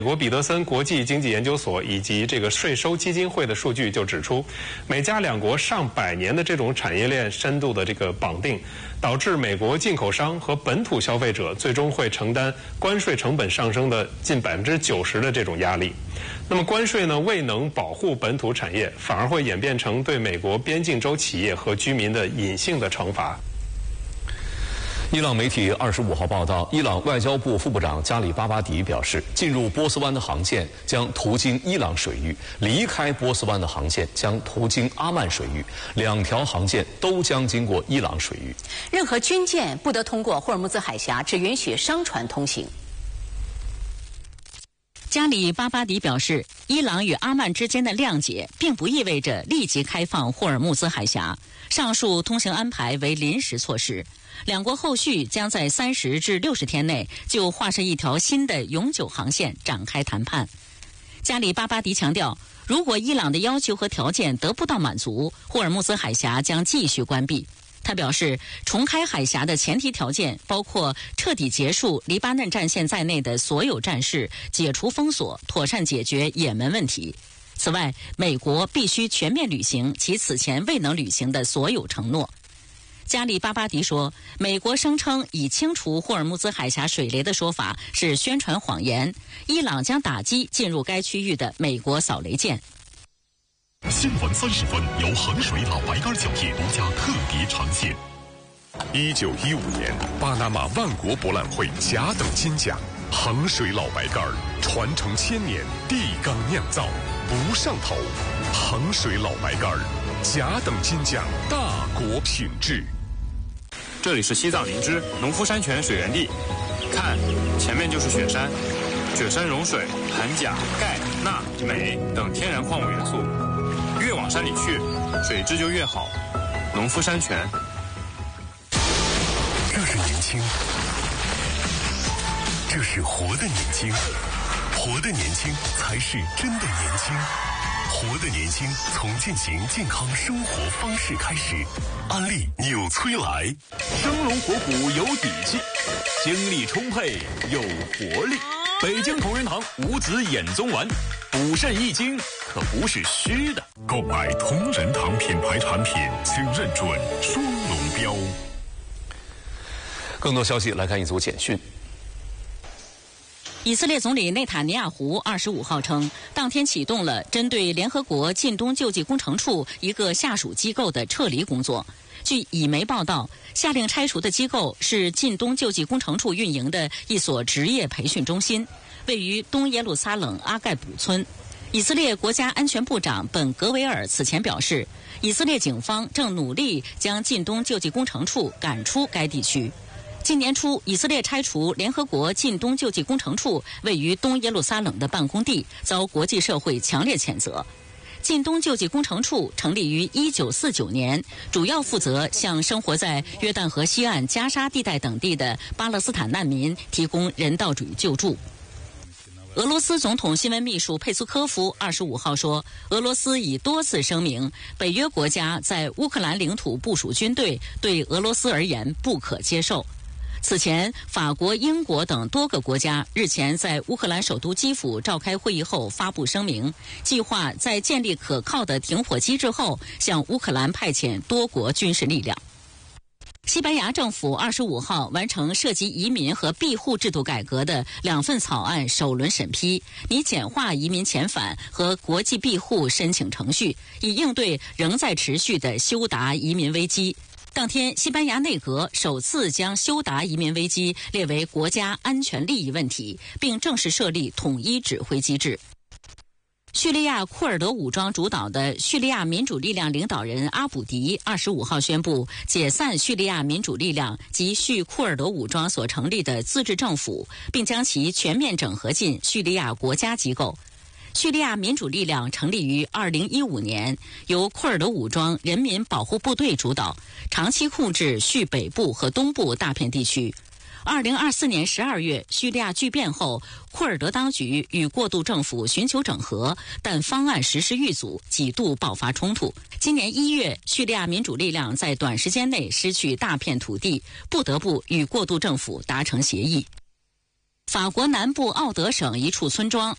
美国彼得森国际经济研究所以及这个税收基金会的数据就指出，美加两国上百年的这种产业链深度的这个绑定，导致美国进口商和本土消费者最终会承担关税成本上升的近90%的这种压力。那么关税呢，未能保护本土产业，反而会演变成对美国边境州企业和居民的隐性的惩罚。 伊朗媒体25号报道，伊朗外交部副部长加里巴巴迪表示，进入波斯湾的航线将途经伊朗水域，离开波斯湾的航线将途经阿曼水域，两条航线都将经过伊朗水域。 任何军舰不得通过霍尔木兹海峡，只允许商船通行。 加里巴巴迪表示，伊朗与阿曼之间的谅解并不意味着立即开放霍尔木兹海峡，上述通行安排为临时措施。两国后续将在30至60天内就划设一条新的永久航线展开谈判。加里巴巴迪强调，如果伊朗的要求和条件得不到满足，霍尔木兹海峡将继续关闭。他表示，重开海峡的前提条件包括彻底结束黎巴嫩战线在内的所有战事，解除封锁，妥善解决也门问题。此外，美国必须全面履行其此前未能履行的所有承诺。加里巴巴迪说，美国声称已清除霍尔木兹海峡水雷的说法是宣传谎言，伊朗将打击进入该区域的美国扫雷舰。 新闻30分由衡水老白干酒业独家特别呈现。1915年，巴拿马万国博览会甲等金奖，衡水老白干传承1000年，地缸酿造，不上头。衡水老白干甲等金奖，大国品质。 这里是西藏林芝农夫山泉水源地，看，前面就是雪山，雪山融水含钾、钙、钠、镁等天然矿物元素，越往山里去，水质就越好。农夫山泉。 这是年轻，这是活的年轻，活的年轻才是真的年轻。活的年轻，从进行健康生活方式开始。安利纽崔莱， 生龙活虎有底气，精力充沛有活力。北京同仁堂五子衍宗丸，补肾益精，可不是虚的。 购买同仁堂品牌产品，请认准双龙标。 更多消息来看一组简讯。 以色列总理内塔尼亚胡25号称，当天启动了针对联合国近东救济工程处一个下属机构的撤离工作。据以媒报道，下令拆除的机构是近东救济工程处运营的一所职业培训中心，位于东耶路撒冷阿盖卜村。以色列国家安全部长本格维尔此前表示，以色列警方正努力将近东救济工程处赶出该地区。今年初，以色列拆除联合国近东救济工程处位于东耶路撒冷的办公地，遭国际社会强烈谴责。近东救济工程处成立于1949年，主要负责向生活在约旦河西岸加沙地带等地的巴勒斯坦难民提供人道主义救助。俄罗斯总统新闻秘书佩苏科夫25号说，俄罗斯已多次声明，北约国家在乌克兰领土部署军队对俄罗斯而言不可接受。此前，法国、英国等多个国家日前在乌克兰首都基辅召开会议后发布声明，计划在建立可靠的停火机制后，向乌克兰派遣多国军事力量。西班牙政府25号完成涉及移民和庇护制度改革的2份草案首轮审批，拟简化移民遣返和国际庇护申请程序，以应对仍在持续的休达移民危机。当天，西班牙内阁首次将休达移民危机列为国家安全利益问题，并正式设立统一指挥机制。叙利亚库尔德武装主导的叙利亚民主力量领导人阿卜迪25号宣布解散叙利亚民主力量及叙库尔德武装所成立的自治政府，并将其全面整合进叙利亚国家机构。叙利亚民主力量成立于2015年，由库尔德武装人民保护部队主导，长期控制叙北部和东部大片地区。2024年12月，叙利亚剧变后，库尔德当局与过渡政府寻求整合，但方案实施遇阻，几度爆发冲突。今年1月，叙利亚民主力量在短时间内失去大片土地，不得不与过渡政府达成协议。 法国南部奥德省一处村庄